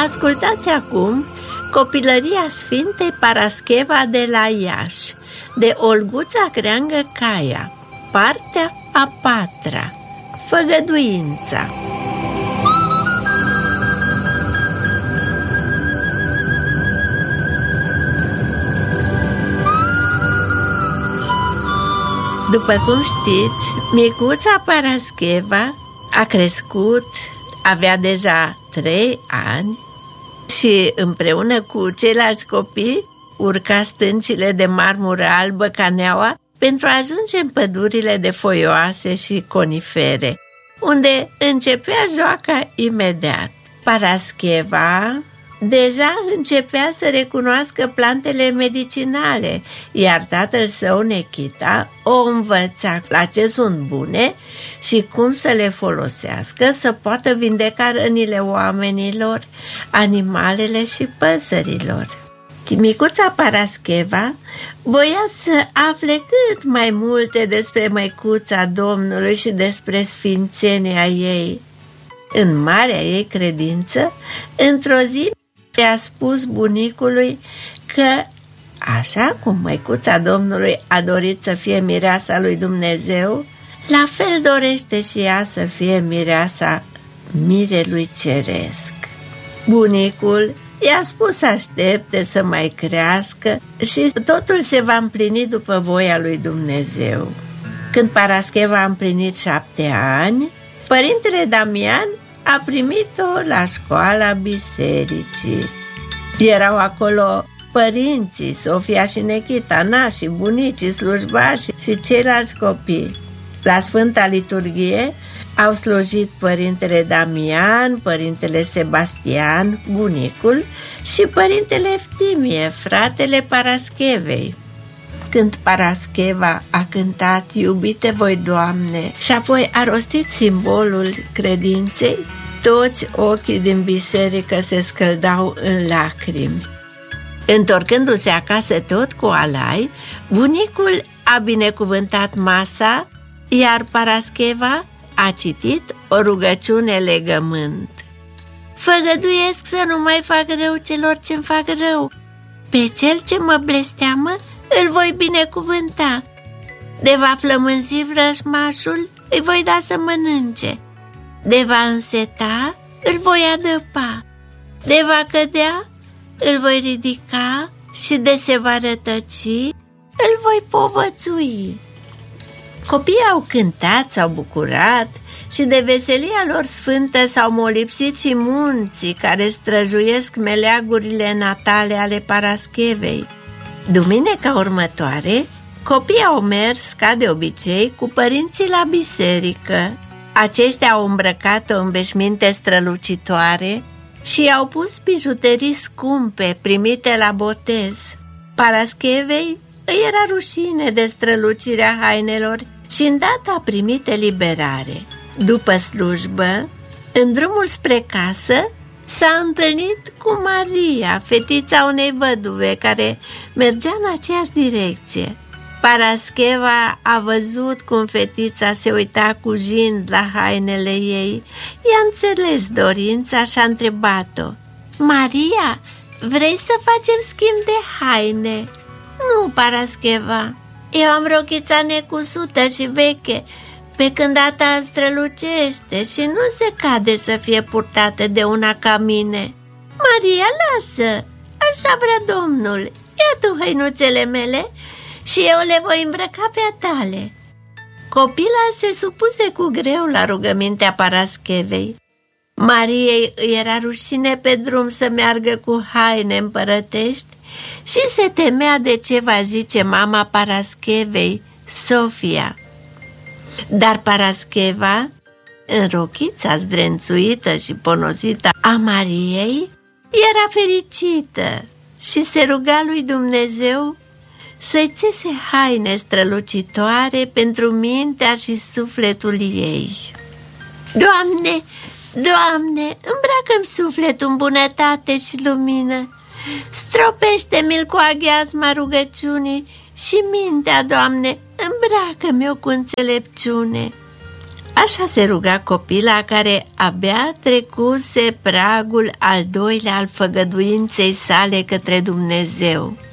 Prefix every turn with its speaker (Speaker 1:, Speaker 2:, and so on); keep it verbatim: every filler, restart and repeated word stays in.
Speaker 1: Ascultați acum Copilăria Sfintei Parascheva de la Iași, de Olguța Creangă Caia, partea a patra, Făgăduința. După cum știți, micuța Parascheva a crescut, avea deja trei ani și împreună cu ceilalți copii urca stâncile de marmură albă Caneaua pentru a ajunge în pădurile de foioase și conifere, unde începea joaca imediat. Parascheva deja începea să recunoască plantele medicinale, iar tatăl său, Nechita, o învăța la ce sunt bune și cum să le folosească să poată vindeca rănile oamenilor, animalele și păsărilor. Micuța Parascheva voia să afle cât mai multe despre măicuța Domnului și despre sfințenia ei. În marea ei credință, într-o zi i-a spus bunicului că, așa cum măicuța Domnului a dorit să fie mireasa lui Dumnezeu, la fel dorește și ea să fie mireasa mirelui ceresc. Bunicul i-a spus să aștepte să mai crească și totul se va împlini după voia lui Dumnezeu. Când Parascheva a împlinit șapte ani, părintele Damian a primit-o la școala bisericii. Erau acolo părinții, Sofia și Nechita, nașii, bunicii, slujbașii și ceilalți copii. La Sfânta Liturghie au slujit părintele Damian, părintele Sebastian, bunicul, și părintele Eftimie, fratele Paraschevei. Când Parascheva a cântat Iubite voi, Doamne, și apoi a rostit simbolul credinței, toți ochii din biserică se scăldau în lacrimi. Întorcându-se acasă tot cu alai, bunicul a binecuvântat masa, iar Parascheva a citit o rugăciune legământ. Făgăduiesc să nu mai fac rău celor ce-mi fac rău. Pe cel ce mă blesteamă îl voi binecuvânta. De va flămânzi vrăjmașul, îi voi da să mănânce. De va înseta, îl voi adăpa. De va cădea, îl voi ridica și de se va rătăci, îl voi povățui. Copiii au cântat, s-au bucurat și de veselia lor sfântă s-au molipsit și munții care străjuiesc meleagurile natale ale Paraschevei. Duminica următoare, copiii au mers, ca de obicei, cu părinții la biserică. Aceștia au îmbrăcat-o în veșminte strălucitoare și i-au pus bijuterii scumpe primite la botez. Paraschevei îi era rușine de strălucirea hainelor și îndată a primit eliberare. După slujbă, în drumul spre casă, s-a întâlnit cu Maria, fetița unei văduve care mergea în aceeași direcție. Parascheva a văzut cum fetița se uita cu jind la hainele ei. I-a înțeles dorința și a întrebat-o: Maria, vrei să facem schimb de haine? Nu, Parascheva, eu am rochița necusută și veche, pe când a ta strălucește și nu se cade să fie purtată de una ca mine. Maria, lasă, așa vrea Domnul. Ia tu hăinuțele mele și eu le voi îmbrăca pe a tale. Copila se supuse cu greu la rugămintea Paraschevei. Mariei îi era rușine pe drum să meargă cu haine împărătești și se temea de ce va zice mama Paraschevei, Sofia. Dar Parascheva, în rochița zdrențuită și ponosită a Mariei, era fericită și se ruga lui Dumnezeu să-i țese haine strălucitoare pentru mintea și sufletul ei. Doamne, Doamne, îmbracă-mi sufletul în bunătate și lumină, stropește-mi-l cu aghiazma rugăciunii și mintea, Doamne, îmbracă-mi-o cu înțelepciune. Așa se ruga copila care abia trecuse pragul al doilea al făgăduinței sale către Dumnezeu.